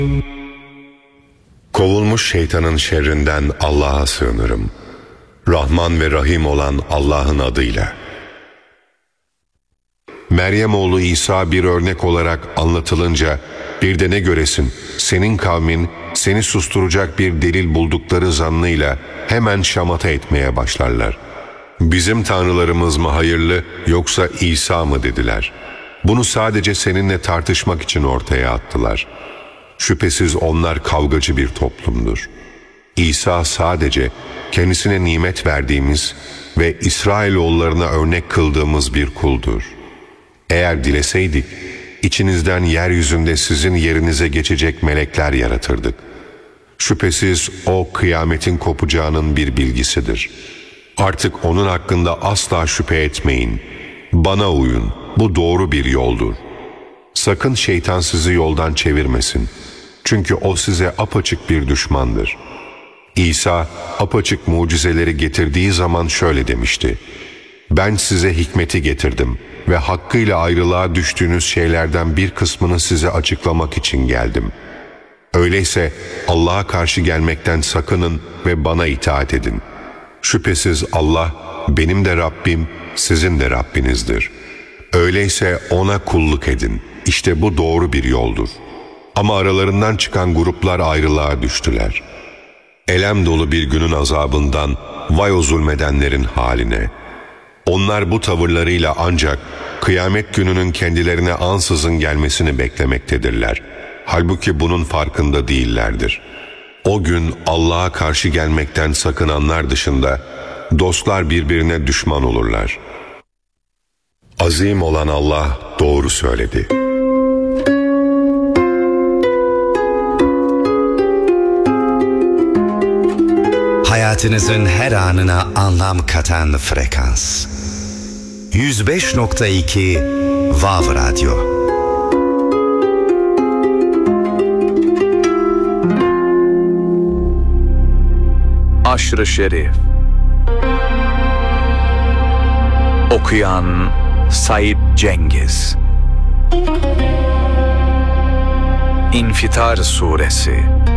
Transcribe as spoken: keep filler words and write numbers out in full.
Kovulmuş şeytanın şerrinden Allah'a sığınırım. Rahman ve Rahim olan Allah'ın adıyla. Meryem oğlu İsa bir örnek olarak anlatılınca bir de ne göresin, senin kavmin seni susturacak bir delil buldukları zannıyla hemen şamata etmeye başlarlar. Bizim tanrılarımız mı hayırlı yoksa İsa mı dediler. Bunu sadece seninle tartışmak için ortaya attılar. Şüphesiz onlar kavgacı bir toplumdur. İsa sadece kendisine nimet verdiğimiz ve İsrailoğullarına örnek kıldığımız bir kuldur. Eğer dileseydik, içinizden yeryüzünde sizin yerinize geçecek melekler yaratırdık. Şüphesiz o kıyametin kopacağının bir bilgisidir. Artık onun hakkında asla şüphe etmeyin. Bana uyun, bu doğru bir yoldur. Sakın şeytan sizi yoldan çevirmesin. Çünkü o size apaçık bir düşmandır. İsa apaçık mucizeleri getirdiği zaman şöyle demişti: Ben size hikmeti getirdim ve hakkıyla ayrılığa düştüğünüz şeylerden bir kısmını size açıklamak için geldim. Öyleyse Allah'a karşı gelmekten sakının ve bana itaat edin. Şüphesiz Allah benim de Rabbim, sizin de Rabbinizdir. Öyleyse ona kulluk edin. İşte bu doğru bir yoldur. Ama aralarından çıkan gruplar ayrılığa düştüler. Elem dolu bir günün azabından vay o zulmedenlerin haline. Onlar bu tavırlarıyla ancak kıyamet gününün kendilerine ansızın gelmesini beklemektedirler. Halbuki bunun farkında değillerdir. O gün Allah'a karşı gelmekten sakınanlar dışında dostlar birbirine düşman olurlar. Azim olan Allah doğru söyledi. Hayatınızın her anına anlam katan frekans. yüz beş nokta iki Vav Radyo. Aşr-ı Şerif. Okuyan Said Cengiz. İnfitar Suresi.